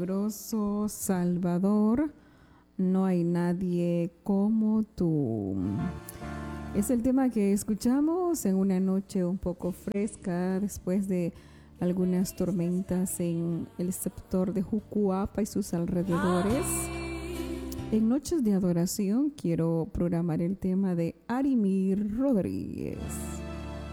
milagroso Salvador, no hay nadie como tú. Es el tema que escuchamos en una noche un poco fresca después de algunas tormentas en el sector de Jucuapa y sus alrededores. En Noches de Adoración quiero programar el tema de Arimir Rodríguez.